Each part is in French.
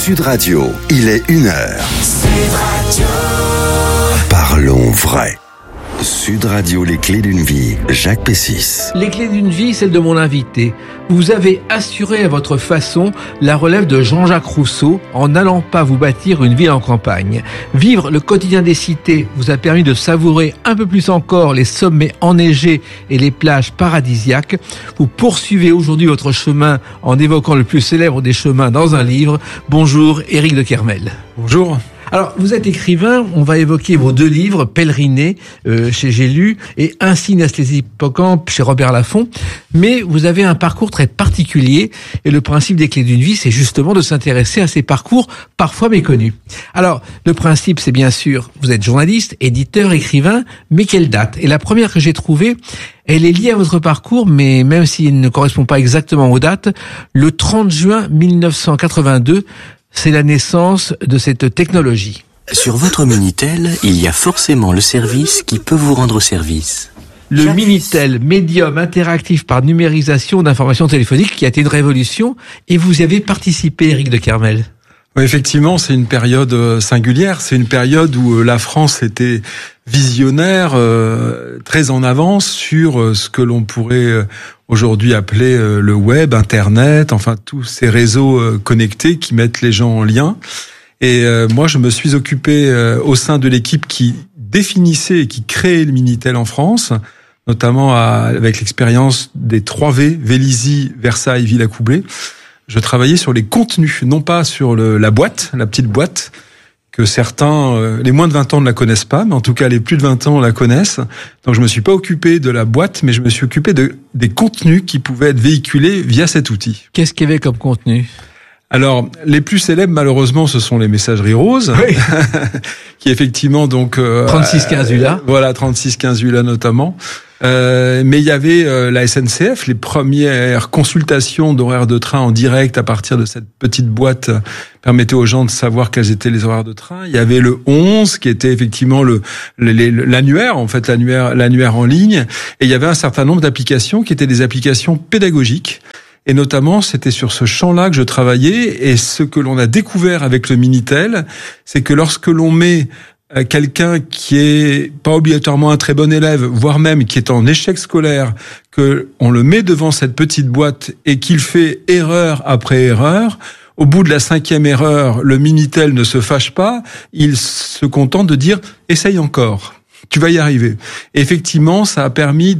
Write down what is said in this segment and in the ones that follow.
Sud Radio, il est 1h. Sud Radio. Parlons vrai. Sud Radio, les clés d'une vie, Jacques Pessis. Les clés d'une vie, celle de mon invité. Vous avez assuré à votre façon la relève de Jean-Jacques Rousseau en n'allant pas vous bâtir une ville en campagne. Vivre le quotidien des cités vous a permis de savourer un peu plus encore les sommets enneigés et les plages paradisiaques. Vous poursuivez aujourd'hui votre chemin en évoquant le plus célèbre des chemins dans un livre. Bonjour, Éric de Kermel. Bonjour. Alors, vous êtes écrivain, on va évoquer vos deux livres, Pèleriner, chez J'ai lu, et Ainsi naissent les hippocampes, chez Robert Laffont. Mais vous avez un parcours très particulier, et le principe des clés d'une vie, c'est justement de s'intéresser à ces parcours parfois méconnus. Alors, le principe, c'est bien sûr, vous êtes journaliste, éditeur, écrivain, mais quelle date? Et la première que j'ai trouvée, elle est liée à votre parcours, mais même s'il ne correspond pas exactement aux dates, le 30 juin 1982, c'est la naissance de cette technologie. Sur votre Minitel, il y a forcément le service qui peut vous rendre service. Le Minitel, médium interactif par numérisation d'informations téléphoniques, qui a été une révolution, et vous y avez participé, Éric de Kermel. Oui, effectivement, c'est une période singulière. C'est une période où la France était visionnaire, très en avance sur ce que l'on pourrait aujourd'hui appeler le web, Internet, enfin tous ces réseaux connectés qui mettent les gens en lien. Et moi, je me suis occupé au sein de l'équipe qui définissait et qui créait le Minitel en France, notamment avec l'expérience des 3V, Vélizy, Versailles, Villacoublay. Je travaillais sur les contenus, non pas sur la boîte, la petite boîte, que certains, les moins de 20 ans ne la connaissent pas, mais en tout cas les plus de 20 ans la connaissent. Donc je me suis pas occupé de la boîte, mais je me suis occupé des contenus qui pouvaient être véhiculés via cet outil. Qu'est-ce qu'il y avait comme contenu ? Alors, les plus célèbres, malheureusement, ce sont les messageries roses, oui. Qui effectivement, donc... 3615 ULA. Voilà, 3615 ULA notamment. Mais il y avait la SNCF, les premières consultations d'horaires de train en direct à partir de cette petite boîte permettaient aux gens de savoir quels étaient les horaires de train. Il y avait le 11, qui était effectivement l'annuaire, en fait, l'annuaire en ligne. Et il y avait un certain nombre d'applications qui étaient des applications pédagogiques. Et notamment, c'était sur ce champ-là que je travaillais. Et ce que l'on a découvert avec le Minitel, c'est que lorsque l'on met quelqu'un qui est pas obligatoirement un très bon élève, voire même qui est en échec scolaire, que on le met devant cette petite boîte et qu'il fait erreur après erreur, au bout de la 5e erreur, le Minitel ne se fâche pas, il se contente de dire « essaye encore ». Tu vas y arriver. Et effectivement, ça a permis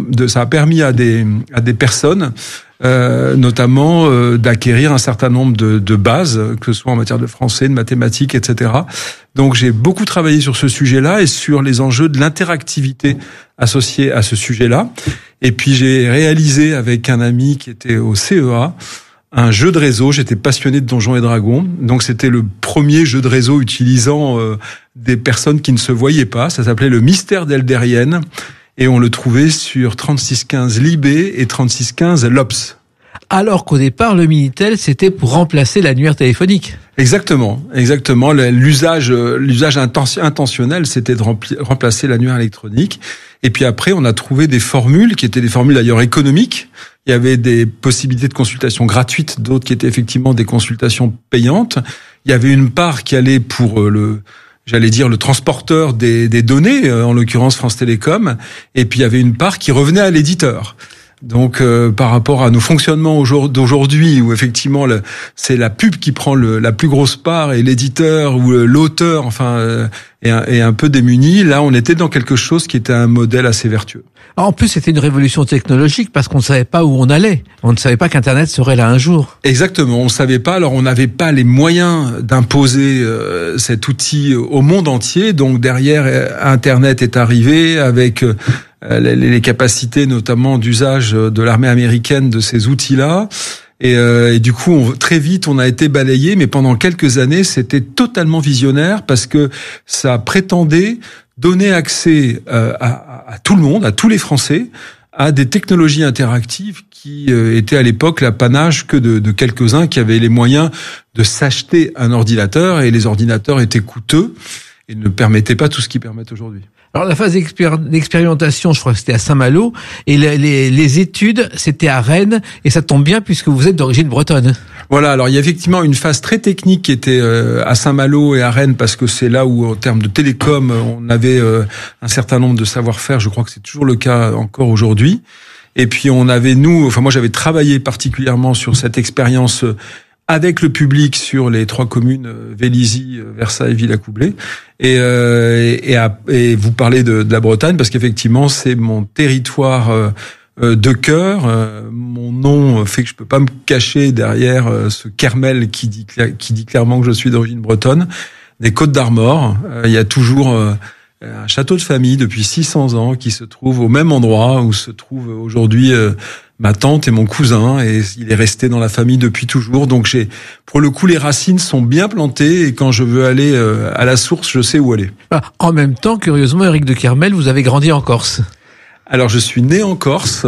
à des personnes, notamment d'acquérir un certain nombre de bases, que ce soit en matière de français, de mathématiques, etc. Donc j'ai beaucoup travaillé sur ce sujet-là et sur les enjeux de l'interactivité associée à ce sujet-là. Et puis j'ai réalisé avec un ami qui était au CEA un jeu de réseau. J'étais passionné de Donjons et Dragons, donc c'était le premier jeu de réseau utilisant des personnes qui ne se voyaient pas. Ça s'appelait le Mystère d'Eldérienne et on le trouvait sur 3615 Libé et 3615 Lops. Alors qu'au départ, le Minitel, c'était pour remplacer l'annuaire téléphonique. Exactement. L'usage intentionnel, c'était de remplacer l'annuaire électronique. Et puis après, on a trouvé des formules qui étaient des formules d'ailleurs économiques. Il y avait des possibilités de consultation gratuites, d'autres qui étaient effectivement des consultations payantes. Il y avait une part qui allait pour le transporteur des données, en l'occurrence France Télécom. Et puis il y avait une part qui revenait à l'éditeur. Donc par rapport à nos fonctionnements d'aujourd'hui, où effectivement c'est la pub qui prend la plus grosse part et l'éditeur ou l'auteur est un peu démuni, là on était dans quelque chose qui était un modèle assez vertueux. En plus, c'était une révolution technologique parce qu'on ne savait pas où on allait. On ne savait pas qu'Internet serait là un jour. Exactement, on ne savait pas. Alors on n'avait pas les moyens d'imposer cet outil au monde entier. Donc derrière, Internet est arrivé avec les capacités notamment d'usage de l'armée américaine de ces outils-là. Et du coup, très vite, on a été balayé. Mais pendant quelques années, c'était totalement visionnaire parce que ça prétendait donner accès à tout le monde, à tous les Français, à des technologies interactives qui étaient à l'époque l'apanage que de quelques-uns qui avaient les moyens de s'acheter un ordinateur, et les ordinateurs étaient coûteux et ne permettaient pas tout ce qu'ils permettent aujourd'hui. Alors la phase d'expérimentation, je crois que c'était à Saint-Malo, et les études, c'était à Rennes, et ça tombe bien puisque vous êtes d'origine bretonne. Voilà, alors il y a effectivement une phase très technique qui était à Saint-Malo et à Rennes, parce que c'est là où, en termes de télécom, on avait un certain nombre de savoir-faire. Je crois que c'est toujours le cas encore aujourd'hui. Et puis on avait, moi j'avais travaillé particulièrement sur cette expérience avec le public sur les 3 communes, Vélizy, Versailles, Villacoublay. Et vous parlez de la Bretagne, parce qu'effectivement c'est mon territoire de cœur. Mon nom fait que je peux pas me cacher derrière ce Kermel qui dit clairement que je suis d'origine bretonne. Des Côtes d'Armor, il y a toujours un château de famille depuis 600 ans qui se trouve au même endroit où se trouve aujourd'hui ma tante et mon cousin, et il est resté dans la famille depuis toujours. Donc pour le coup, les racines sont bien plantées, et quand je veux aller à la source, je sais où aller. En même temps, curieusement, Éric de Kermel, vous avez grandi en Corse. Alors, je suis né en Corse.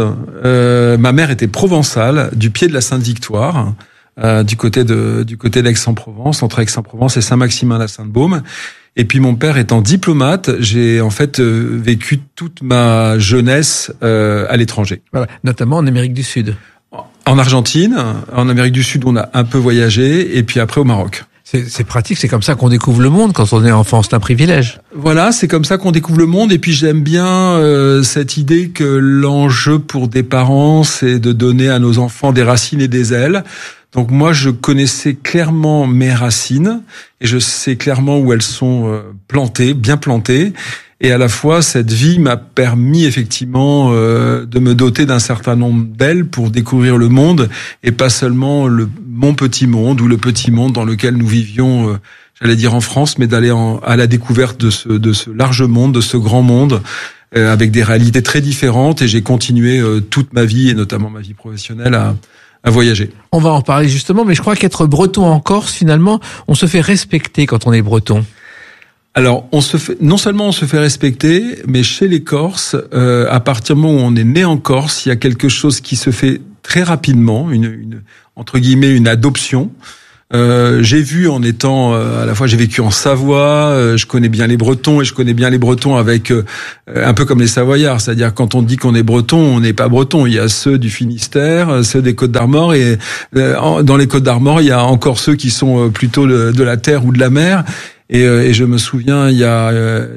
Ma mère était provençale, du pied de la Sainte-Victoire, du côté d'Aix-en-Provence, entre Aix-en-Provence et Saint-Maximin-la-Sainte-Baume. Et puis mon père étant diplomate, j'ai en fait vécu toute ma jeunesse à l'étranger. Voilà, notamment en Amérique du Sud. En Argentine, en Amérique du Sud, on a un peu voyagé, et puis après au Maroc. C'est pratique, c'est comme ça qu'on découvre le monde quand on est enfant, c'est un privilège. Voilà, c'est comme ça qu'on découvre le monde, et puis j'aime bien cette idée que l'enjeu pour des parents, c'est de donner à nos enfants des racines et des ailes. Donc moi, je connaissais clairement mes racines, et je sais clairement où elles sont plantées, bien plantées. Et à la fois, cette vie m'a permis effectivement de me doter d'un certain nombre d'ailes pour découvrir le monde, et pas seulement mon petit monde, ou le petit monde dans lequel nous vivions, j'allais dire en France, mais d'aller à la découverte de ce large monde, de ce grand monde, avec des réalités très différentes. Et j'ai continué toute ma vie, et notamment ma vie professionnelle, à voyager. On va en parler justement, mais je crois qu'être breton en Corse, finalement, on se fait respecter quand on est breton. Alors, non seulement on se fait respecter, mais chez les Corses, à partir du moment où on est né en Corse, il y a quelque chose qui se fait très rapidement, entre guillemets, une adoption. J'ai vu en étant, à la fois j'ai vécu en Savoie, je connais bien les Bretons, et je connais bien les Bretons avec un peu comme les Savoyards, c'est-à-dire quand on dit qu'on est Breton, on n'est pas Breton. Il y a ceux du Finistère, ceux des Côtes d'Armor, et dans les Côtes d'Armor, il y a encore ceux qui sont plutôt de la terre ou de la mer. Et je me souviens, il y a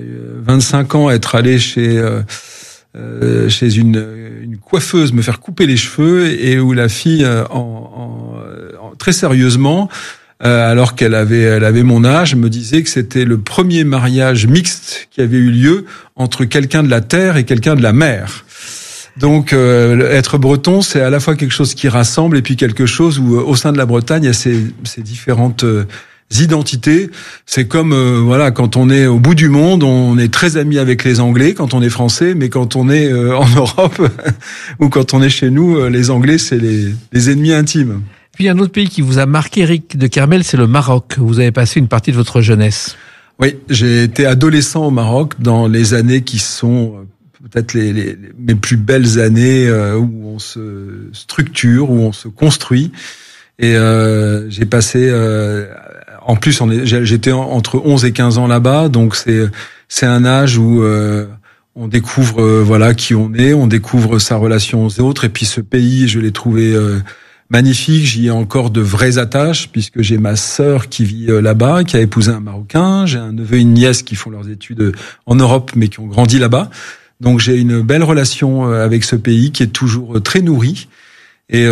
25 ans, être allé chez une coiffeuse me faire couper les cheveux, et où la fille, très sérieusement, alors qu'elle avait mon âge, me disait que c'était le premier mariage mixte qui avait eu lieu entre quelqu'un de la terre et quelqu'un de la mer. Donc, être breton, c'est à la fois quelque chose qui rassemble, et puis quelque chose où, au sein de la Bretagne, il y a ces différentes identités. C'est comme quand on est au bout du monde, on est très amis avec les Anglais quand on est français, mais quand on est en Europe ou quand on est chez nous, les Anglais, c'est les ennemis intimes. Puis un autre pays qui vous a marqué, Éric de Kermel, c'est le Maroc. Vous avez passé une partie de votre jeunesse. Oui, j'ai été adolescent au Maroc dans les années qui sont peut-être mes plus belles années, où on se structure, où on se construit. Et j'ai passé en plus j'étais entre 11 et 15 ans là-bas, donc c'est un âge où on découvre qui on est, on découvre sa relation aux autres, et puis ce pays, je l'ai trouvé magnifique. J'y ai encore de vraies attaches, puisque j'ai ma sœur qui vit là-bas, qui a épousé un Marocain, j'ai un neveu et une nièce qui font leurs études en Europe, mais qui ont grandi là-bas. Donc j'ai une belle relation avec ce pays qui est toujours très nourri. Et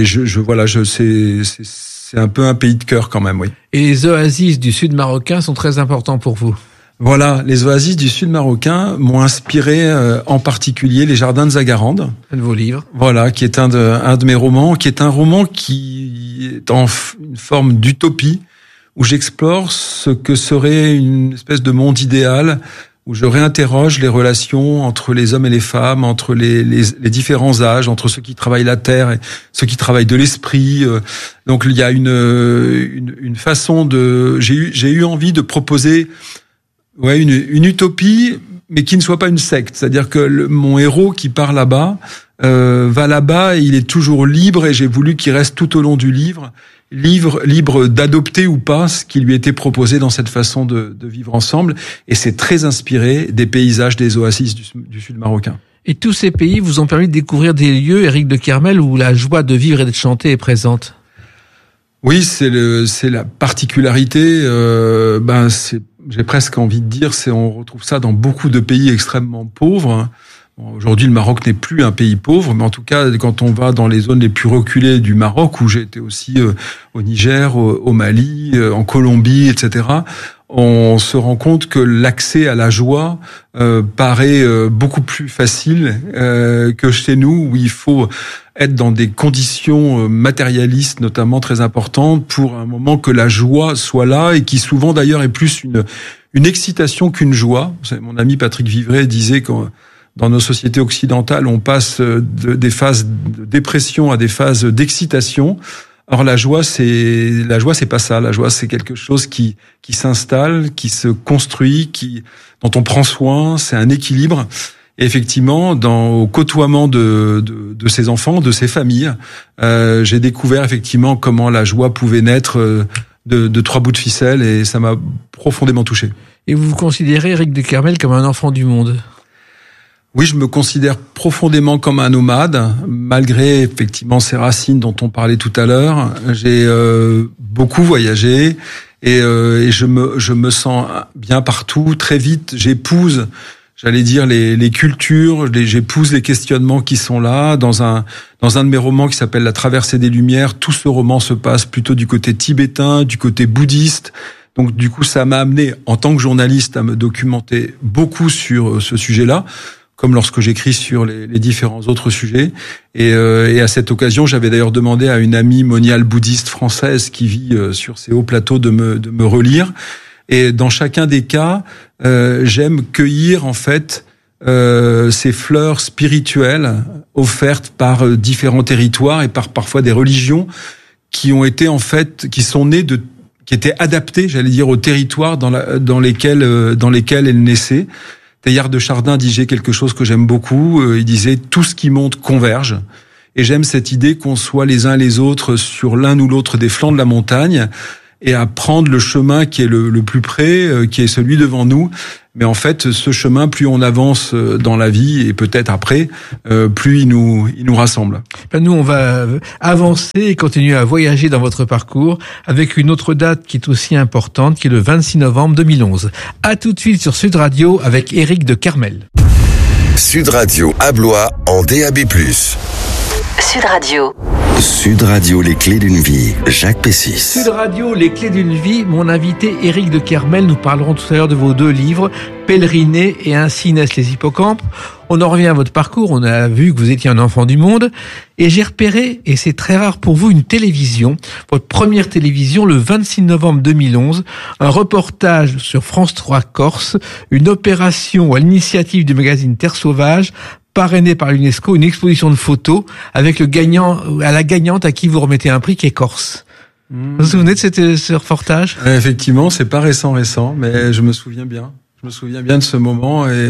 c'est un peu un pays de cœur quand même, oui. Et les oasis du sud marocain sont très importants pour vous. Voilà, les oasis du sud marocain m'ont inspiré en particulier les Jardins de Zagarande. Un de vos livres. Voilà, qui est un de mes romans, qui est un roman qui est en une forme d'utopie, où j'explore ce que serait une espèce de monde idéal, où je réinterroge les relations entre les hommes et les femmes, entre les différents âges, entre ceux qui travaillent la terre et ceux qui travaillent de l'esprit. Donc il y a une façon de... J'ai eu envie de proposer une utopie, mais qui ne soit pas une secte. C'est-à-dire que mon héros qui part là-bas va là-bas, et il est toujours libre, et j'ai voulu qu'il reste tout au long du livre. libre d'adopter ou pas ce qui lui était proposé dans cette façon de vivre ensemble. Et c'est très inspiré des paysages des oasis du sud marocain. Et tous ces pays vous ont permis de découvrir des lieux, Éric de Kermel, où la joie de vivre et de chanter est présente. Oui, c'est la particularité. J'ai presque envie de dire, on retrouve ça dans beaucoup de pays extrêmement pauvres. Bon, aujourd'hui, le Maroc n'est plus un pays pauvre, mais en tout cas, quand on va dans les zones les plus reculées du Maroc, où j'ai été aussi au Niger, au Mali, en Colombie, etc., on se rend compte que l'accès à la joie paraît beaucoup plus facile que chez nous, où il faut être dans des conditions matérialistes, notamment très importantes, pour un moment que la joie soit là, et qui souvent d'ailleurs est plus une excitation qu'une joie. Mon ami Patrick Vivray disait que dans nos sociétés occidentales, on passe des phases de dépression à des phases d'excitation. Or, la joie, c'est pas ça. La joie, c'est quelque chose qui s'installe, qui se construit, dont on prend soin. C'est un équilibre. Et effectivement, au côtoiement de ces enfants, de ces familles, j'ai découvert effectivement comment la joie pouvait naître de trois bouts de ficelle, et ça m'a profondément touché. Et vous vous considérez, Éric de Kermel, comme un enfant du monde ? Oui, je me considère profondément comme un nomade, malgré effectivement ces racines dont on parlait tout à l'heure. J'ai beaucoup voyagé et je me sens bien partout. Très vite, j'épouse, j'allais dire, les cultures, j'épouse les questionnements qui sont là. Dans un de mes romans qui s'appelle La Traversée des Lumières, tout ce roman se passe plutôt du côté tibétain, du côté bouddhiste. Donc du coup, ça m'a amené, en tant que journaliste, à me documenter beaucoup sur ce sujet-là, comme lorsque j'écris sur les différents autres sujets. Et à cette occasion, j'avais d'ailleurs demandé à une amie moniale bouddhiste française qui vit sur ces hauts plateaux de me relire. Et dans chacun des cas, j'aime cueillir en fait ces fleurs spirituelles offertes par différents territoires et par parfois des religions qui ont été en fait, qui étaient adaptées, j'allais dire, aux territoires dans lesquels elles naissaient. Teilhard de Chardin disait quelque chose que j'aime beaucoup. Il disait « tout ce qui monte converge ». Et j'aime cette idée qu'on soit les uns les autres sur l'un ou l'autre des flancs de la montagne et à prendre le chemin qui est le plus près, qui est celui devant nous. Mais en fait, ce chemin, plus on avance dans la vie, et peut-être après, plus il nous rassemble. Nous, on va avancer et continuer à voyager dans votre parcours avec une autre date qui est aussi importante, qui est le 26 novembre 2011. À tout de suite sur Sud Radio avec Éric de Kermel. Sud Radio à Blois en DAB+. Sud Radio. Sud Radio, les clés d'une vie. Jacques Pessis. Sud Radio, les clés d'une vie. Mon invité Éric de Kermel. Nous parlerons tout à l'heure de vos deux livres, Pèleriner et Ainsi naissent les hippocampes. On en revient à votre parcours. On a vu que vous étiez un enfant du monde. Et j'ai repéré, et c'est très rare pour vous, une télévision. Votre première télévision, le 26 novembre 2011. Un reportage sur France 3 Corse. Une opération à l'initiative du magazine Terre Sauvage, parrainé par l'UNESCO, une exposition de photos avec la gagnante à qui vous remettez un prix qui est corse. Vous vous souvenez de ce reportage ? Effectivement, c'est pas récent, mais je me souviens bien. Je me souviens bien de ce moment et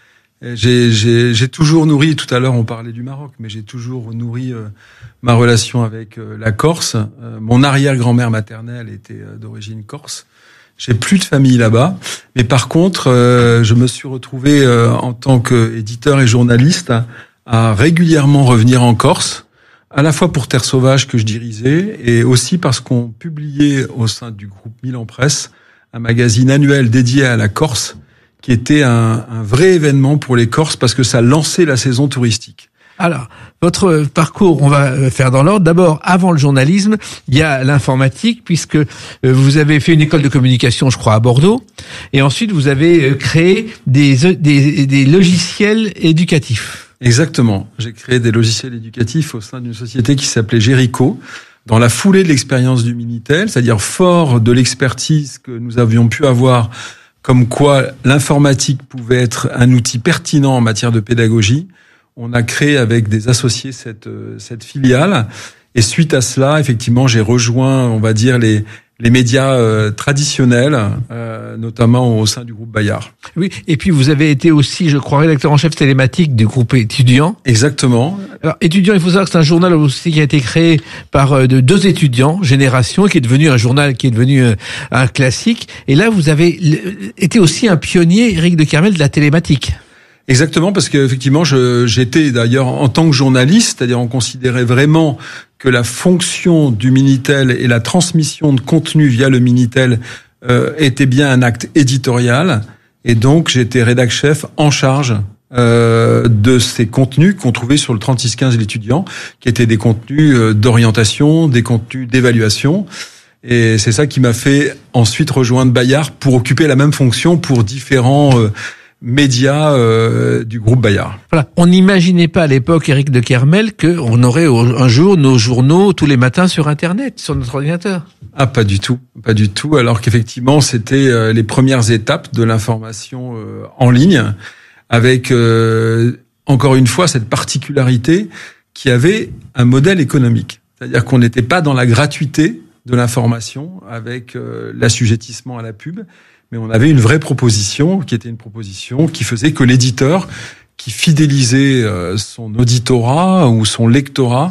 j'ai toujours nourri, tout à l'heure on parlait du Maroc, mais j'ai toujours nourri ma relation avec la Corse. Mon arrière-grand-mère maternelle était d'origine corse. J'ai plus de famille là-bas, mais par contre, je me suis retrouvé en tant qu'éditeur et journaliste à régulièrement revenir en Corse, à la fois pour Terre Sauvage que je dirigeais, et aussi parce qu'on publiait au sein du groupe Milan Presse un magazine annuel dédié à la Corse, qui était un vrai événement pour les Corses parce que ça lançait la saison touristique. Alors, votre parcours, on va faire dans l'ordre. D'abord, avant le journalisme, il y a l'informatique, puisque vous avez fait une école de communication, je crois, à Bordeaux. Et ensuite, vous avez créé des logiciels éducatifs. Exactement. J'ai créé des logiciels éducatifs au sein d'une société qui s'appelait Jericho, dans la foulée de l'expérience du Minitel, c'est-à-dire fort de l'expertise que nous avions pu avoir, comme quoi l'informatique pouvait être un outil pertinent en matière de pédagogie. On a créé avec des associés cette filiale, et suite à cela, effectivement, j'ai rejoint, on va dire, les les médias traditionnels, notamment au sein du groupe Bayard. Oui, et puis vous avez été aussi, je crois, rédacteur en chef télématique du groupe étudiant. Exactement. Alors, étudiant, il faut savoir que c'est un journal aussi qui a été créé par deux étudiants, Génération, qui est devenu un journal qui est devenu un classique. Et là, vous avez été aussi un pionnier, Éric de Kermel, de la télématique. Exactement, parce qu'effectivement, j'étais d'ailleurs en tant que journaliste, c'est-à-dire on considérait vraiment que la fonction du Minitel et la transmission de contenu via le Minitel était bien un acte éditorial, et donc j'étais rédac-chef en charge de ces contenus qu'on trouvait sur le 3615 l'étudiant, qui étaient des contenus d'orientation, des contenus d'évaluation. Et c'est ça qui m'a fait ensuite rejoindre Bayard pour occuper la même fonction pour différents médias du groupe Bayard. Voilà, on n'imaginait pas à l'époque, Éric de Kermel, qu'on aurait un jour nos journaux tous les matins sur Internet, sur notre ordinateur. Ah, pas du tout, pas du tout. Alors qu'effectivement, c'était les premières étapes de l'information en ligne, avec encore une fois cette particularité qui avait un modèle économique. C'est-à-dire qu'on n'était pas dans la gratuité de l'information avec l'assujettissement à la pub, mais on avait une vraie proposition qui était une proposition qui faisait que l'éditeur qui fidélisait son auditorat ou son lectorat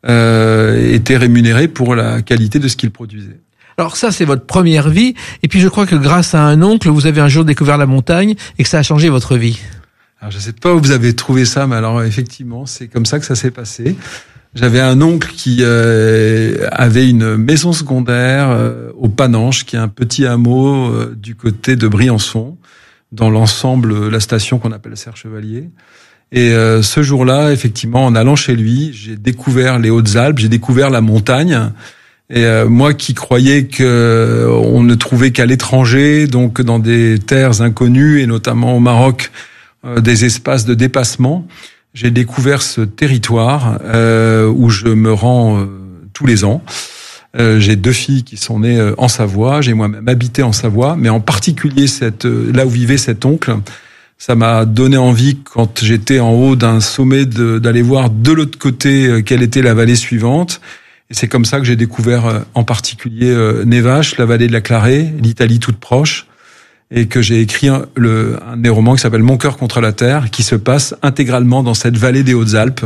était rémunéré pour la qualité de ce qu'il produisait. Alors ça, c'est votre première vie. Et puis je crois que grâce à un oncle, vous avez un jour découvert la montagne et que ça a changé votre vie. Alors je ne sais pas où vous avez trouvé ça, mais alors effectivement, c'est comme ça que ça s'est passé. J'avais un oncle qui avait une maison secondaire au Pananche, qui est un petit hameau du côté de Briançon, dans l'ensemble, la station qu'on appelle Serre-Chevalier. Et ce jour-là, effectivement, en allant chez lui, j'ai découvert les Hautes-Alpes, j'ai découvert la montagne. Et moi qui croyais que on ne trouvait qu'à l'étranger, donc dans des terres inconnues, et notamment au Maroc, des espaces de dépassement, j'ai découvert ce territoire où je me rends tous les ans. J'ai 2 filles qui sont nées en Savoie. J'ai moi-même habité en Savoie, mais en particulier là où vivait cet oncle, ça m'a donné envie, quand j'étais en haut d'un sommet, d'aller voir de l'autre côté quelle était la vallée suivante. Et c'est comme ça que j'ai découvert en particulier Névache, la vallée de la Clarée, l'Italie toute proche, et que j'ai écrit un des romans qui s'appelle Mon cœur contre la terre, qui se passe intégralement dans cette vallée des Hautes-Alpes,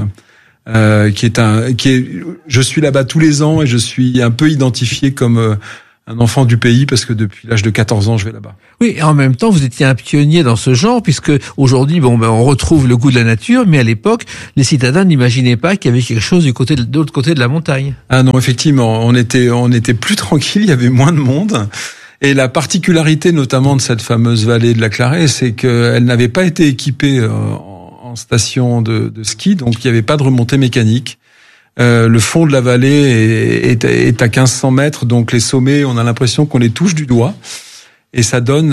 je suis là-bas tous les ans et je suis un peu identifié comme un enfant du pays parce que depuis l'âge de 14 ans, je vais là-bas. Oui, et en même temps, vous étiez un pionnier dans ce genre, puisque aujourd'hui, on retrouve le goût de la nature, mais à l'époque, les citadins n'imaginaient pas qu'il y avait quelque chose de l'autre côté de la montagne. Ah non, effectivement, on était plus tranquille, il y avait moins de monde. Et la particularité notamment de cette fameuse vallée de la Clarée, c'est qu'elle n'avait pas été équipée en station de ski, donc il n'y avait pas de remontée mécanique. Le fond de la vallée est à 1500 mètres, donc les sommets, on a l'impression qu'on les touche du doigt. Et ça donne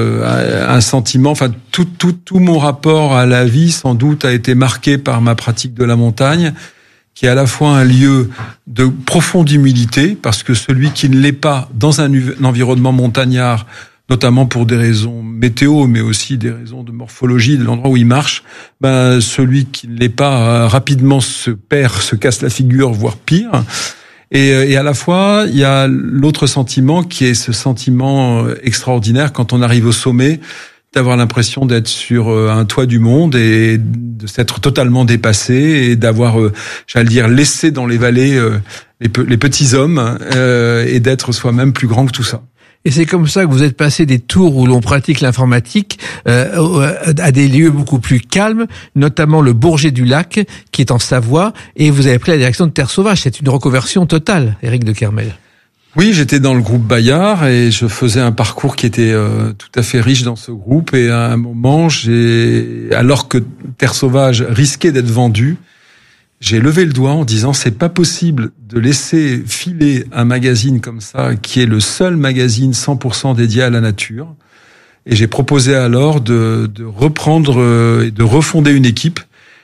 un sentiment, enfin tout mon rapport à la vie sans doute a été marqué par ma pratique de la montagne, qui est à la fois un lieu de profonde humilité, parce que celui qui ne l'est pas dans un environnement montagnard, notamment pour des raisons météo, mais aussi des raisons de morphologie de l'endroit où il marche, celui qui ne l'est pas rapidement se perd, se casse la figure, voire pire. Et à la fois, il y a l'autre sentiment qui est ce sentiment extraordinaire quand on arrive au sommet, d'avoir l'impression d'être sur un toit du monde et de s'être totalement dépassé et d'avoir, j'allais dire, laissé dans les vallées les petits hommes et d'être soi-même plus grand que tout ça. Et c'est comme ça que vous êtes passé des tours où l'on pratique l'informatique à des lieux beaucoup plus calmes, notamment le Bourget du Lac, qui est en Savoie, et vous avez pris la direction de Terre Sauvage. C'est une reconversion totale, Éric de Kermel. Oui, j'étais dans le groupe Bayard et je faisais un parcours qui était tout à fait riche dans ce groupe. Et à un moment, alors que Terre Sauvage risquait d'être vendue, j'ai levé le doigt en disant c'est pas possible de laisser filer un magazine comme ça, qui est le seul magazine 100% dédié à la nature. Et j'ai proposé alors de reprendre et de refonder une équipe,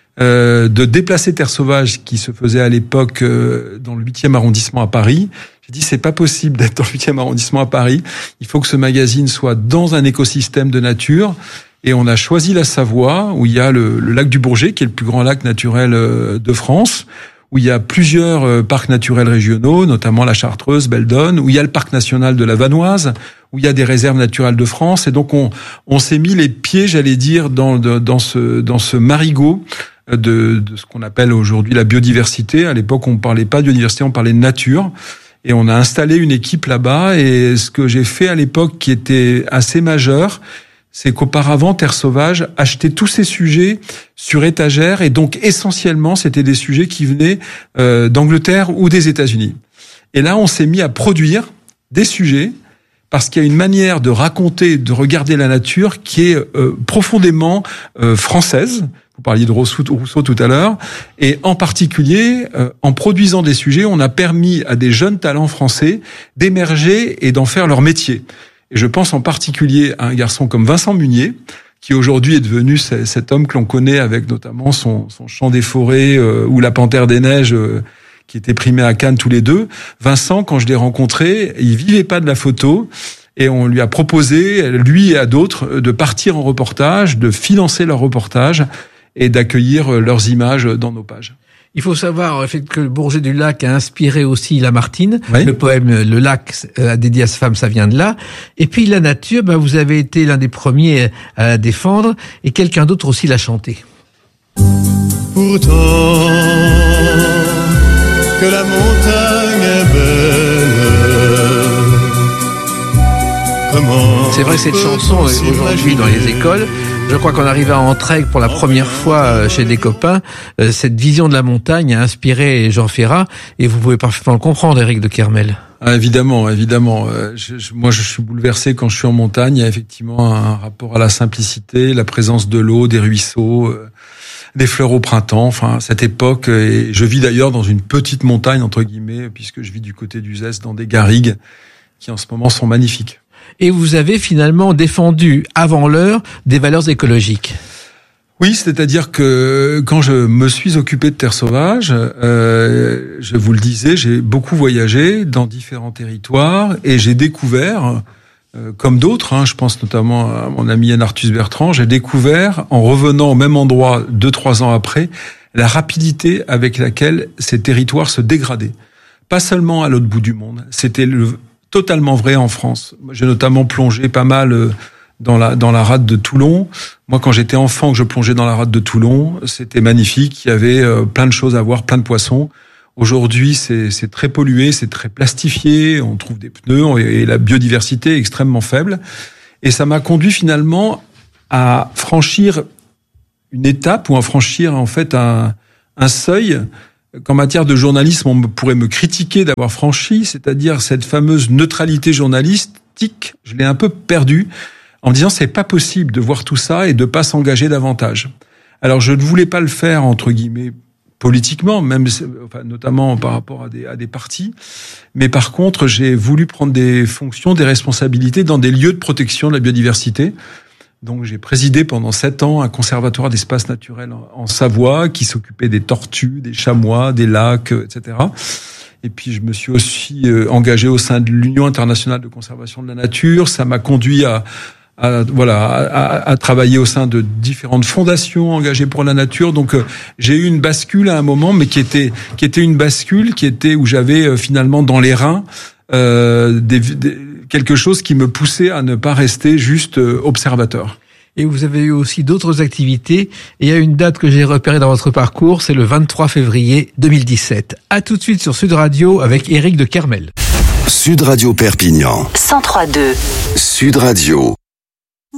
de déplacer Terre Sauvage qui se faisait à l'époque dans le 8e arrondissement à Paris. J'ai dit c'est pas possible d'être dans le 8e arrondissement à Paris. Il faut que ce magazine soit dans un écosystème de nature. Et on a choisi la Savoie, où il y a le lac du Bourget, qui est le plus grand lac naturel de France, où il y a plusieurs parcs naturels régionaux, notamment la Chartreuse, Beldonne, où il y a le parc national de la Vanoise, où il y a des réserves naturelles de France. Et donc on s'est mis les pieds, j'allais dire, dans ce marigot de ce qu'on appelle aujourd'hui la biodiversité. À l'époque, on parlait pas de biodiversité, on parlait de nature. Et on a installé une équipe là-bas. Et ce que j'ai fait à l'époque, qui était assez majeur, c'est qu'auparavant, Terre Sauvage achetait tous ces sujets sur étagère. Et donc, essentiellement, c'était des sujets qui venaient d'Angleterre ou des États-Unis. Et là, on s'est mis à produire des sujets parce qu'il y a une manière de raconter, de regarder la nature qui est profondément française. Vous parliez de Rousseau tout à l'heure. Et en particulier, en produisant des sujets, on a permis à des jeunes talents français d'émerger et d'en faire leur métier. Et je pense en particulier à un garçon comme Vincent Munier, qui aujourd'hui est devenu cet homme que l'on connaît avec notamment son Chant des forêts ou La Panthère des neiges, qui étaient primés à Cannes tous les deux. Vincent, quand je l'ai rencontré, il vivait pas de la photo. Et on lui a proposé, lui et à d'autres, de partir en reportage, de financer leur reportage et d'accueillir leurs images dans nos pages. Il faut savoir en fait, que Bourget du Lac a inspiré aussi Lamartine. Oui. Le poème Le Lac dédié à sa femme, ça vient de là. Et puis la nature, vous avez été l'un des premiers à la défendre et quelqu'un d'autre aussi l'a chanté. Pourtant que la montagne est belle, comment c'est vrai que cette chanson est aujourd'hui dans les écoles. Je crois qu'on arrive à Entraigues pour la première fois chez des copains. Cette vision de la montagne a inspiré Jean Ferrat et vous pouvez parfaitement le comprendre, Éric de Kermel. Ah, évidemment. Moi, je suis bouleversé quand je suis en montagne. Il y a effectivement un rapport à la simplicité, la présence de l'eau, des ruisseaux, des fleurs au printemps. Enfin, cette époque. Et je vis d'ailleurs dans une petite montagne entre guillemets, puisque je vis du côté d'Uzès, dans des garrigues qui en ce moment sont magnifiques. Et vous avez finalement défendu, avant l'heure, des valeurs écologiques. Oui, c'est-à-dire que quand je me suis occupé de Terre Sauvage, je vous le disais, j'ai beaucoup voyagé dans différents territoires et j'ai découvert, comme d'autres, je pense notamment à mon ami Yann Arthus Bertrand, j'ai découvert, en revenant au même endroit 2-3 ans après, la rapidité avec laquelle ces territoires se dégradaient. Pas seulement à l'autre bout du monde, c'était totalement vrai en France. J'ai notamment plongé pas mal dans la rade de Toulon. Moi, quand j'étais enfant, que je plongeais dans la rade de Toulon, c'était magnifique. Il y avait plein de choses à voir, plein de poissons. Aujourd'hui, c'est très pollué, c'est très plastifié. On trouve des pneus et la biodiversité est extrêmement faible. Et ça m'a conduit finalement à franchir une étape ou à franchir en fait un seuil qu'en matière de journalisme, on pourrait me critiquer d'avoir franchi, c'est-à-dire cette fameuse neutralité journalistique, je l'ai un peu perdue, en me disant c'est pas possible de voir tout ça et de pas s'engager davantage. Alors je ne voulais pas le faire, entre guillemets, politiquement, notamment par rapport à des partis, mais par contre, j'ai voulu prendre des fonctions, des responsabilités dans des lieux de protection de la biodiversité. Donc j'ai présidé pendant 7 ans un conservatoire d'espaces naturels en Savoie qui s'occupait des tortues, des chamois, des lacs, etc. Et puis je me suis aussi engagé au sein de l'Union internationale de conservation de la nature. Ça m'a conduit à travailler au sein de différentes fondations engagées pour la nature. Donc j'ai eu une bascule à un moment, mais qui était une bascule où j'avais finalement dans les reins quelque chose qui me poussait à ne pas rester juste observateur. Et vous avez eu aussi d'autres activités. Et il y a une date que j'ai repérée dans votre parcours, c'est le 23 février 2017. À tout de suite sur Sud Radio avec Éric de Kermel. Sud Radio Perpignan. 103.2. Sud Radio.